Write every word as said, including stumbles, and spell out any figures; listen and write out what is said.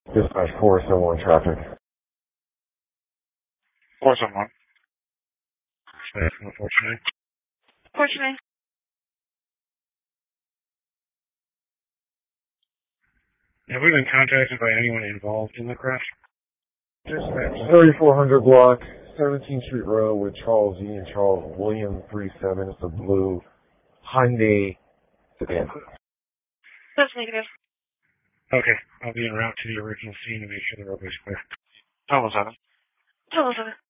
Dispatch four seven one traffic. four seven one. Unfortunately. Unfortunately. Have we been contacted by anyone involved in the crash? Dispatch thirty-four hundred block, seventeenth Street Road with Charles E. and Charles William thirty-seven. It's a blue Hyundai sedan. That's negative. Okay, I'll be en route to the original scene to make sure the roadway's clear. Total seven. Total seven.